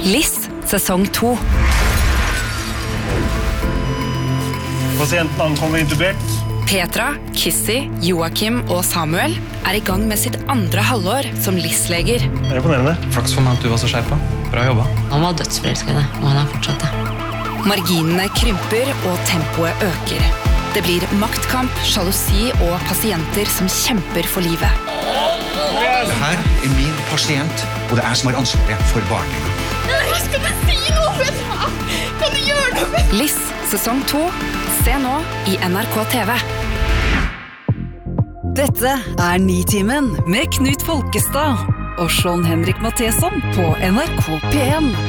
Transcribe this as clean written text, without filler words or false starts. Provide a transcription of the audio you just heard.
Liss, sesong 2. Pasienten ankommer intubert. Petra, Kissy, Joachim og Samuel er i gang med sitt andre halvår som Liss-leger. Det er imponerende. Flaks for meg at du var så skjerpa. Bra jobba. Han var dødsforelsket i det, og han er fortsatt det. Marginene krymper og tempoet øker. Det blir maktkamp, sjalusi og pasienter som kjemper for livet. Det her er min pasient, og det er jeg som har ansvaret for barnet. Skal du si noe, Petra? Kan du gjøre noe? Liss, sesong 2. Se nå i NRK TV. Dette er Nitimen med Knut Folkestad og Sean Henrik Matheson på NRK P1.